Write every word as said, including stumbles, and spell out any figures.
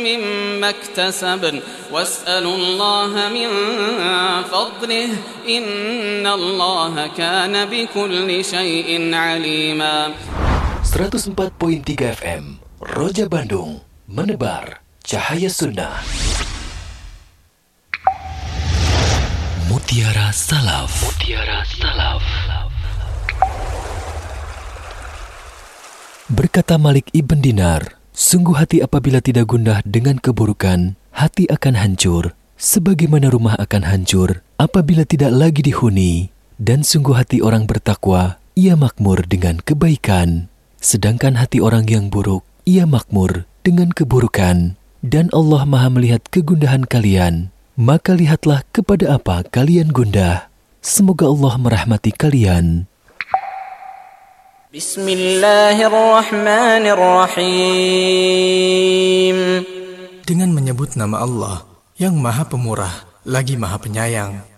مما اكتسبن واسألوا الله من فضله إن الله كان بكل شيء عليما. seratus empat koma tiga F M Roja Bandung, menebar cahaya sunnah. Mutiara Salaf. Mutiara Salaf. Berkata Malik ibn Dinar, sungguh hati apabila tidak gundah dengan keburukan, hati akan hancur, sebagaimana rumah akan hancur apabila tidak lagi dihuni. Dan sungguh hati orang bertakwa, ia makmur dengan kebaikan. Sedangkan hati orang yang buruk, ia makmur dengan keburukan. Dan Allah Maha melihat kegundahan kalian. Maka lihatlah kepada apa kalian gundah. Semoga Allah merahmati kalian. Bismillahirrahmanirrahim. Dengan menyebut nama Allah yang Maha Pemurah lagi Maha Penyayang.